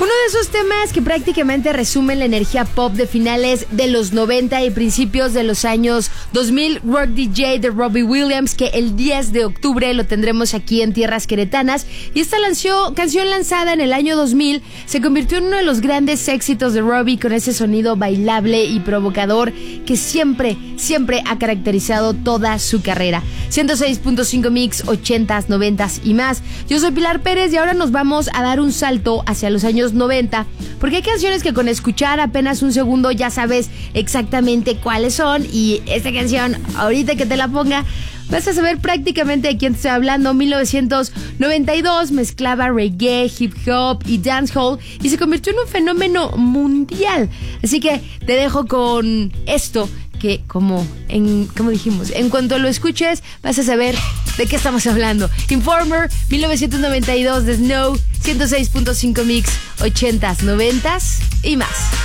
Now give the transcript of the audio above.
Uno de esos temas que prácticamente resumen la energía pop de finales de los 90 y principios de los años 2000, Rock DJ de Robbie Williams, que el 10 de octubre lo tendremos aquí en tierras queretanas. Y esta canción lanzada en el año 2000 se convirtió en uno de los grandes éxitos de Robbie, con ese sonido bailable y provocador que siempre ha caracterizado toda su carrera. 106.5 Mix, 80s, 90s y más. Yo soy Pilar Pérez y ahora nos vamos a dar un salto hacia los años 90, porque hay canciones que con escuchar apenas un segundo ya sabes exactamente cuáles son, y esta canción, ahorita que te la ponga, vas a saber prácticamente de quién te estoy hablando. 1992 mezclaba reggae, hip hop y dancehall y se convirtió en un fenómeno mundial. Así que te dejo con esto que, como dijimos, en cuanto lo escuches vas a saber de qué estamos hablando. Informer, 1992 de Snow, 106.5 Mix, 80s, 90s y más.